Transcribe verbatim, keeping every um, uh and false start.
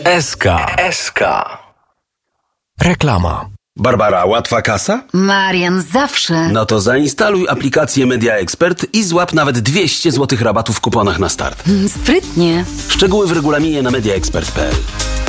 S K. S K. Reklama. Barbara, łatwa kasa? Marian, zawsze. No to zainstaluj aplikację Media Expert i złap nawet dwieście złotych rabatu w kuponach na start. Sprytnie. Szczegóły w regulaminie na media expert kropka p l.